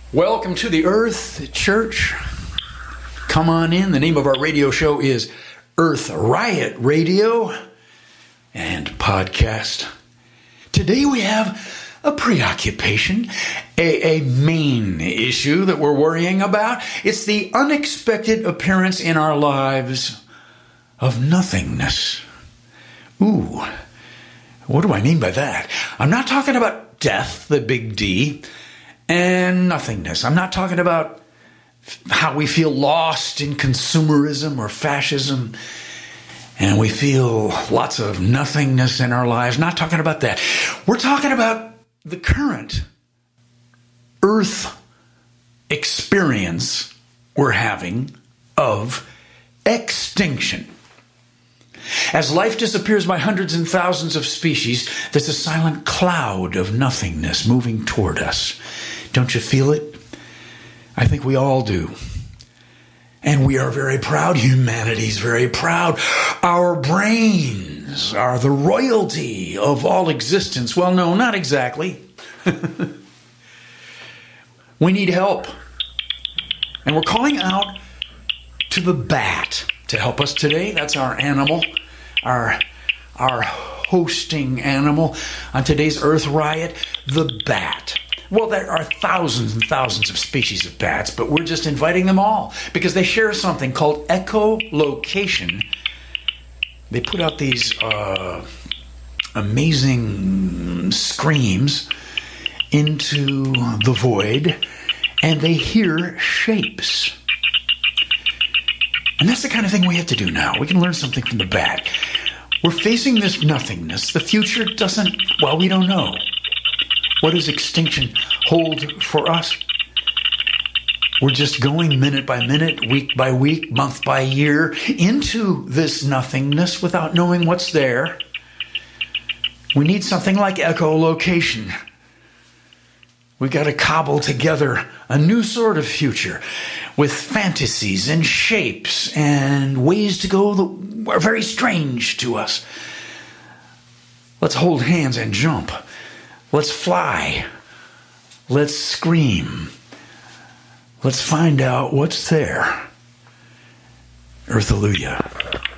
Welcome to the Earth Church. Come on in. The name of our radio show is Earth Riot Radio and Podcast. Today we have a preoccupation, a main issue that we're worrying about. It's the unexpected appearance in our lives of nothingness. Ooh, what do I mean by that? I'm not talking about death, the big D, and nothingness. I'm not talking about how we feel lost in consumerism or fascism and we feel lots of nothingness in our lives. Not talking about that. We're talking about the current Earth experience we're having of extinction. As life disappears by hundreds and thousands of species, there's a silent cloud of nothingness moving toward us. Don't you feel it? I think we all do. And we are very proud. Humanity's very proud. Our brains are the royalty of all existence. Well, no, not exactly. We need help. And we're calling out to the bat to help us today. That's our animal, our hosting animal on today's Earth Riot, the bat. Well, there are thousands and thousands of species of bats, but we're just inviting them all because they share something called echolocation. They put out these amazing screams into the void, and they hear shapes. And that's the kind of thing we have to do now. We can learn something from the bat. We're facing this nothingness. The future doesn't, well, we don't know. What does extinction hold for us? We're just going minute by minute, week by week, month by year into this nothingness without knowing what's there. We need something like echolocation. We've got to cobble together a new sort of future with fantasies and shapes and ways to go that are very strange to us. Let's hold hands and jump. Let's fly. Let's scream. Let's find out what's there. Earthaluia.